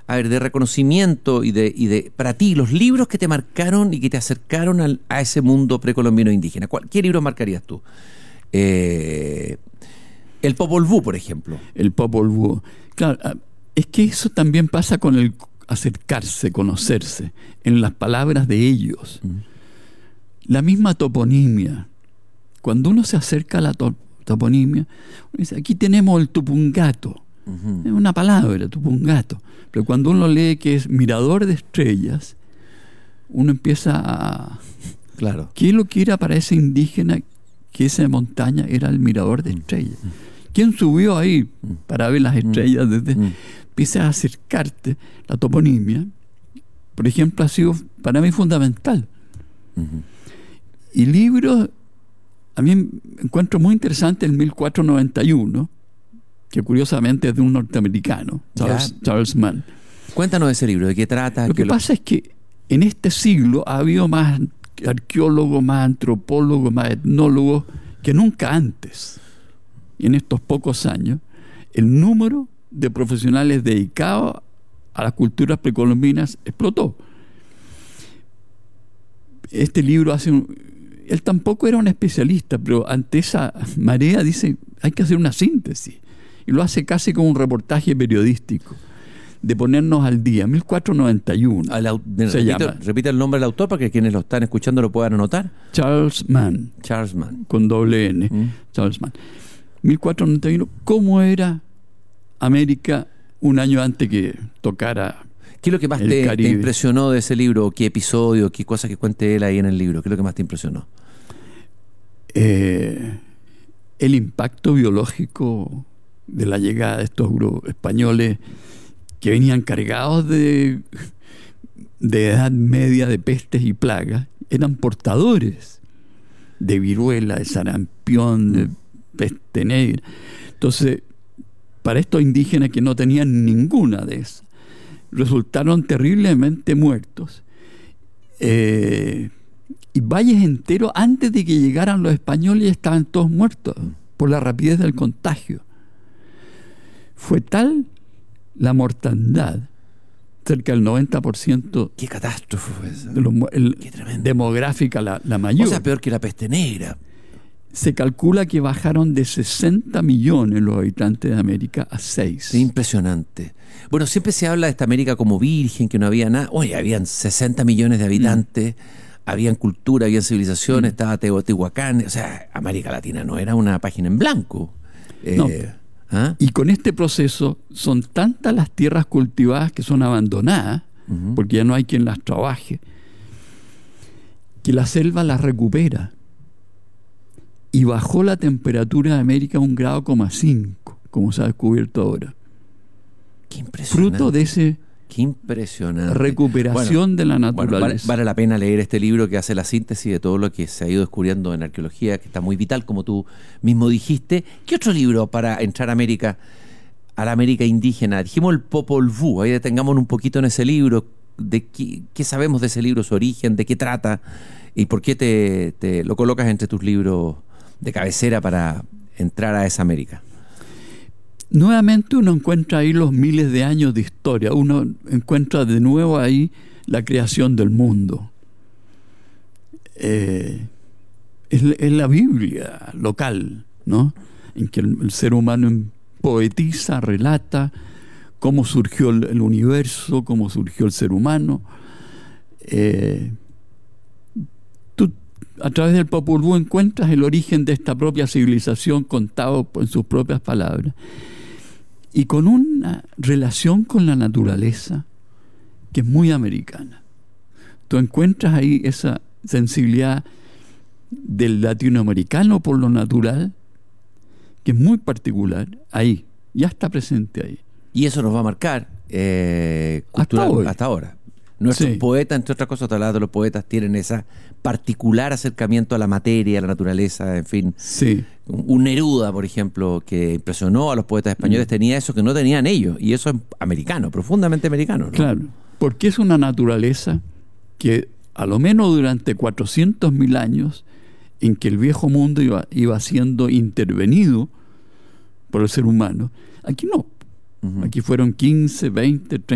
a ver, de reconocimiento y de para ti, los libros que te marcaron y que te acercaron a ese mundo precolombino indígena. ¿Qué libros marcarías tú? El Popol Vuh, por ejemplo. El Popol Vuh. Claro, es que eso también pasa con el acercarse, conocerse, en las palabras de ellos. La misma toponimia. Cuando uno se acerca a la toponimia, uno dice, aquí tenemos el Tupungato. Es una palabra, Tupungato. Pero cuando uno lee que es mirador de estrellas, uno empieza a... Claro. ¿Qué es lo que era para ese indígena que esa montaña era el mirador de estrellas? ¿Quién subió ahí para ver las estrellas desde...? Empieza a acercarte. La toponimia, por ejemplo, ha sido para mí fundamental. Y libros, a mí encuentro muy interesante el 1491, que curiosamente es de un norteamericano, Charles Mann. Cuéntanos de ese libro, ¿de qué trata? Lo que pasa es que en este siglo ha habido más arqueólogos, más antropólogos, más etnólogos que nunca antes. Y en estos pocos años, el número de profesionales dedicados a las culturas precolombinas explotó. Este libro él tampoco era un especialista, pero ante esa marea dice, hay que hacer una síntesis. Y lo hace casi como un reportaje periodístico, de ponernos al día. 1491 se llama. Repite el nombre del autor para que quienes lo están escuchando lo puedan anotar. Charles Mann. Charles Mann. Con doble N. Charles Mann. 1491, ¿cómo era América un año antes que tocara? ¿Qué es lo que más te impresionó de ese libro? ¿Qué episodio? ¿Qué cosas que cuente él ahí en el libro? ¿Qué es lo que más te impresionó? El impacto biológico de la llegada de estos grupos españoles que venían cargados de edad media, de pestes y plagas. Eran portadores de viruela, de sarampión, de peste negra. Entonces, para estos indígenas que no tenían ninguna de esas, resultaron terriblemente muertos. Y valles enteros, antes de que llegaran los españoles, estaban todos muertos por la rapidez del contagio. Fue tal la mortandad, cerca del 90%. ¡Qué catástrofe fue esa! ¡Qué tremendo! Demográfica la mayor. O sea, peor que la peste negra. Se calcula que bajaron de 60 millones los habitantes de América a 6. Impresionante. Bueno, siempre se habla de esta América como virgen, que no había nada. Oye, habían 60 millones de habitantes, habían cultura, habían civilizaciones, estaba Teotihuacán. O sea, América Latina no era una página en blanco. No. Y con este proceso son tantas las tierras cultivadas que son abandonadas, porque ya no hay quien las trabaje, que la selva las recupera. Y bajó la temperatura de América a 1,5 grados, como se ha descubierto ahora. Qué impresionante. Fruto de ese Qué impresionante. Recuperación de la naturaleza. Bueno, vale la pena leer este libro que hace la síntesis de todo lo que se ha ido descubriendo en arqueología, que está muy vital, como tú mismo dijiste. ¿Qué otro libro para entrar a la América indígena? Dijimos el Popol Vuh, ahí detengámonos un poquito en ese libro. ¿De qué sabemos de ese libro, su origen, de qué trata y por qué te lo colocas entre tus libros de cabecera para entrar a esa América? Nuevamente uno encuentra ahí los miles de años de historia. Uno encuentra de nuevo ahí la creación del mundo. Es la Biblia local, ¿no? En que el ser humano poetiza, relata cómo surgió el universo, cómo surgió el ser humano. Tú, a través del Popol Vuh, encuentras el origen de esta propia civilización contado en sus propias palabras. Y con una relación con la naturaleza que es muy americana. Tú encuentras ahí esa sensibilidad del latinoamericano por lo natural, que es muy particular, ahí, ya está presente ahí. Y eso nos va a marcar hasta ahora. Nuestros poetas, entre otras cosas, todas de los poetas tienen ese particular acercamiento a la materia, a la naturaleza, en fin. Sí. Un Neruda, por ejemplo, que impresionó a los poetas españoles, tenía eso que no tenían ellos, y eso es americano, profundamente americano, ¿no? Claro, porque es una naturaleza que a lo menos durante 400.000 años en que el viejo mundo iba siendo intervenido por el ser humano, aquí no. Aquí fueron 15, 20, 30